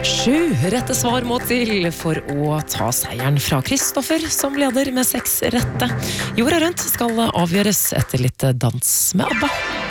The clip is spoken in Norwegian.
7 rette svar må til for å ta seieren fra Kristoffer, som leder med 6 rette. Jorda rundt skal avgjøres etter litt dans med ABBA.